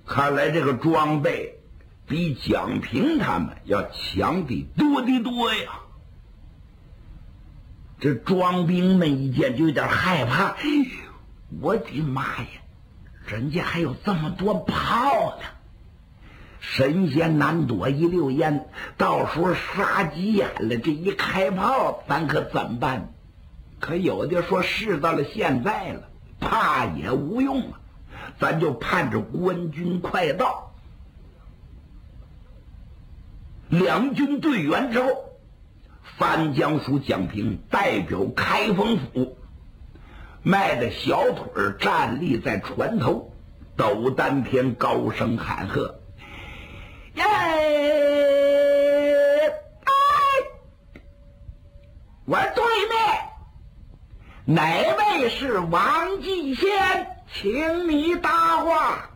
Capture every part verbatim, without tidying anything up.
看来这个装备比蒋平他们要强得多得多呀。这庄兵们一见就有点害怕，我的妈呀，人家还有这么多炮呢，神仙难躲一溜烟，到时候杀急眼了，这一开炮咱可怎么办？可有的说事到了现在了，怕也无用啊，咱就盼着官军快到。两军队员之后，藩江署蒋平代表开封府，迈着小腿站立在船头，斗丹天高声喊喝：耶！哎！我对面哪位是王继先？请你答话。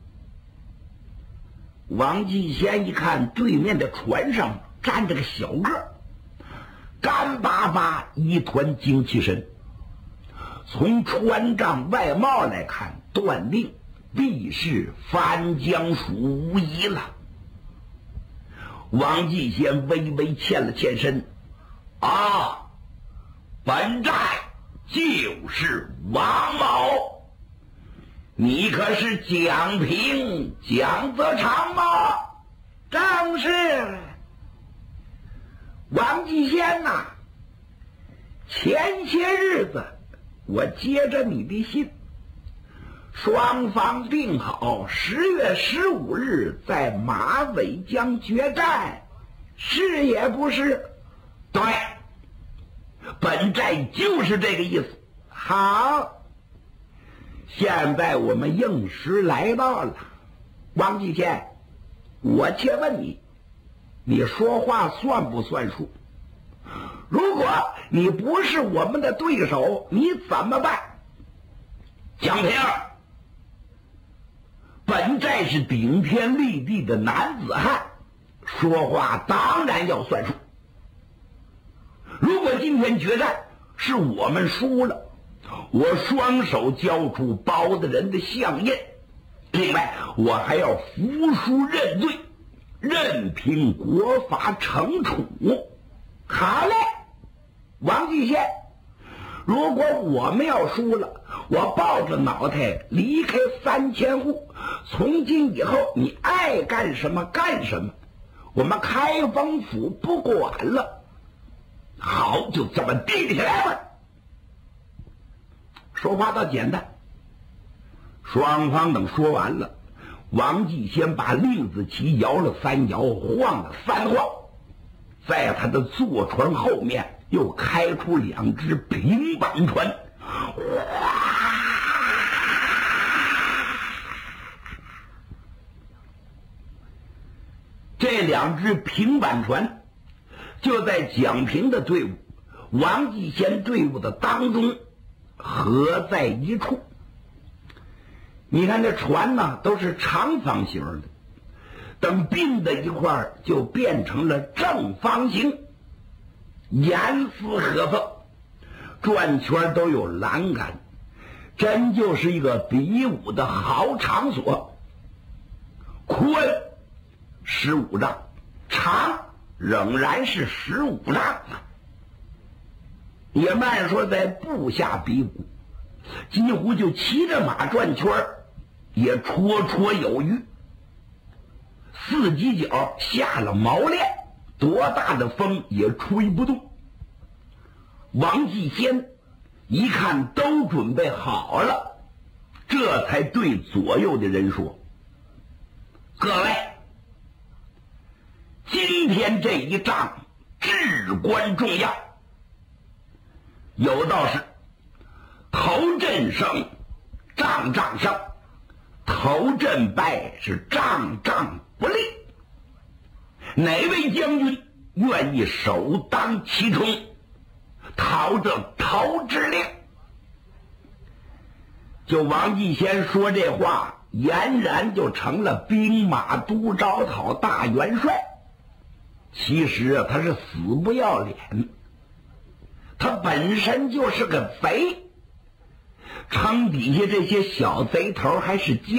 王继先一看对面的船上站着个小个，干巴巴一团精气神，从船帐外貌来看，断定必是藩江署无疑了。王继先微微欠了欠身，啊，本寨就是王某。你可是蒋平蒋泽长吗？正是。王继先呐、啊，前些日子我接着你的信，双方定好十月十五日在马尾江决战，是也不是？对，本寨就是这个意思。好，现在我们应时来到了。王继先，我且问你，你说话算不算数？如果你不是我们的对手，你怎么办？蒋平，本寨是顶天立地的男子汉，说话当然要算数。如果今天决战是我们输了，我双手交出包大人的相印，另外我还要服输认罪，任凭国法惩处。好嘞，王继先，如果我们要输了，我抱着脑袋离开三千户，从今以后你爱干什么干什么，我们开封府不管了。好，就这么定下来吧。说话倒简单。双方等说完了，王继先把令子旗摇了三摇，晃了三晃，在他的坐船后面又开出两只平板船，这两只平板船就在蒋平的队伍、王继先队伍的当中合在一处。你看这船呢，都是长方形的，等并在一块儿就变成了正方形，严丝合缝，转圈都有栏杆，真就是一个比武的好场所。宽十五丈，长仍然是十五丈，也慢说在部下比武，几乎就骑着马转圈也绰绰有余。四犄角下了毛链，多大的风也吹不动。王继先一看都准备好了，这才对左右的人说：各位，今天这一仗至关重要，有道是头阵胜，仗仗胜，头阵败是仗仗不利。哪位将军愿意首当其冲，讨这头之令？就王继先说这话，俨然就成了兵马都招讨大元帅。其实啊，他是死不要脸，他本身就是个贼，城底下这些小贼头还是